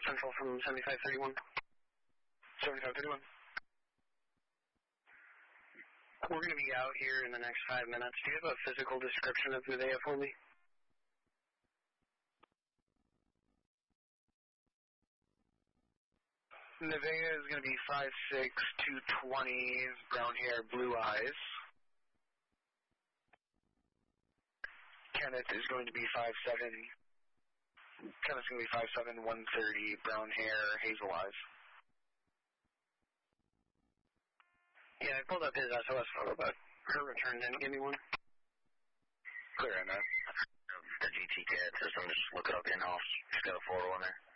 Central from 7531. 7531. We're going to be out here in the next 5 minutes. Do you have a physical description of Nevaeh for me? Nevaeh is going to be 5'6", 220, brown hair, blue eyes. Kenneth is going to be 5'7". Kenneth's going to be 5'7", 130, brown hair, hazel eyes. Yeah, I pulled up his SOS photo, but her return didn't give me one. Clear on that. The GT CAD system, just look it up in-house. Just got a photo on there.